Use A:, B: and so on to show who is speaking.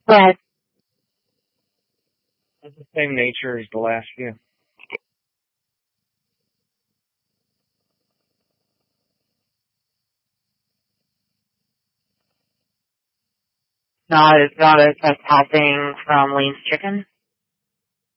A: But
B: It's the same nature as the last few.
A: not a topping from Lean's Chicken.